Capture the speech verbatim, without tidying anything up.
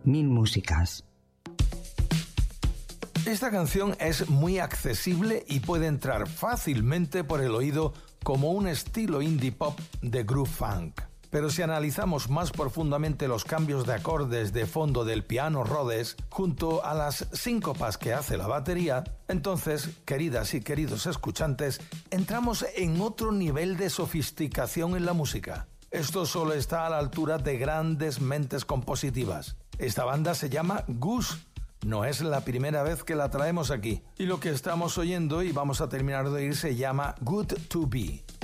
Mil músicas. Esta canción es muy accesible y puede entrar fácilmente por el oído como un estilo indie pop de groove funk. Pero si analizamos más profundamente los cambios de acordes de fondo del piano Rhodes junto a las síncopas que hace la batería, entonces, queridas y queridos escuchantes, entramos en otro nivel de sofisticación en la música. Esto solo está a la altura de grandes mentes compositivas. Esta banda se llama Goose. No es la primera vez que la traemos aquí. Y lo que estamos oyendo y vamos a terminar de oír se llama Good to Be.